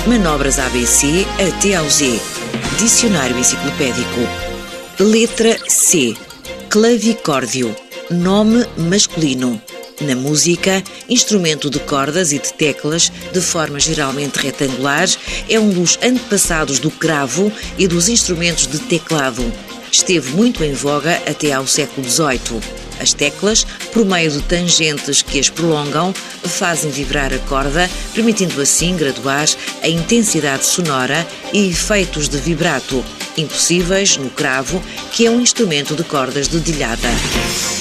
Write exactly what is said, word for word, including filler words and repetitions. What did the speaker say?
Manobras A B C até ao Z. Dicionário enciclopédico. Letra C. Clavicórdio. Nome masculino. Na música, instrumento de cordas e de teclas, de forma geralmente retangular, é um dos antepassados do cravo e dos instrumentos de teclado. Esteve muito em voga até ao século dezoito. As teclas, por meio de tangentes que as prolongam, fazem vibrar a corda, permitindo assim graduar a intensidade sonora e efeitos de vibrato, impossíveis no cravo, que é um instrumento de cordas dedilhada.